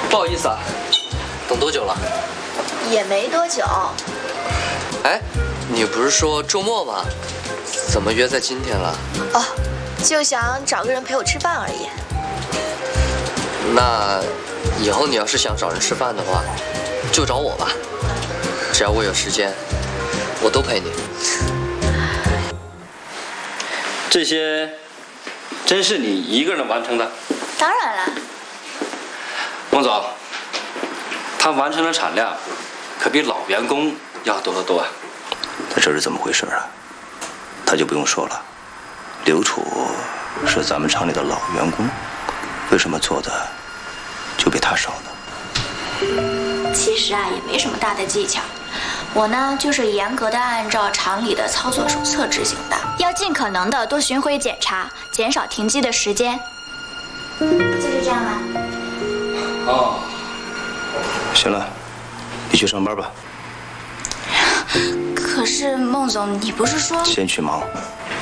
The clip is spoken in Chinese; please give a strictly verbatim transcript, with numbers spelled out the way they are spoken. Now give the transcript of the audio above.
不好意思啊，等多久了？ 也没多久。 哎，你不是说周末吗？怎么约在今天了？ 哦，就想找个人陪我吃饭而已。 那以后你要是想找人吃饭的话，就找我吧。只要我有时间，我都陪你。 这些真是你一个人完成的？ 当然了。 孟总，他完成的产量可比老员工要多得多啊。 那这是怎么回事啊？他就不用说了，刘楚是咱们厂里的老员工，为什么做的就比他少呢？ 其实啊，也没什么大的技巧。我呢，就是严格的按照厂里的操作手册执行的，要尽可能的多巡回检查，减少停机的时间。就是这样啦。 哦， 行了，你去上班吧。 可是孟总，你不是说…… 先去忙，